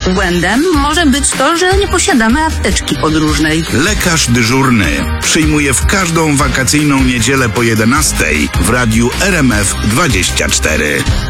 Błędem może być to, że nie posiadamy apteczki podróżnej. Lekarz dyżurny przyjmuje w każdą wakacyjną niedzielę po 11 w radiu RMF 24.